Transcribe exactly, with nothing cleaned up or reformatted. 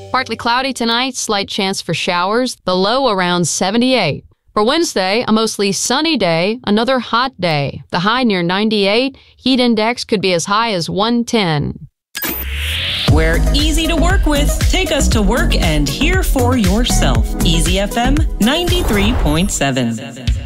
Partly cloudy tonight, slight chance for showers, the low around seventy-eight. For Wednesday, a mostly sunny day, another hot day. The high near ninety-eight, heat index could be as high as one ten. We're easy to work with. Take us to work and hear for yourself. Easy F M ninety-three point seven.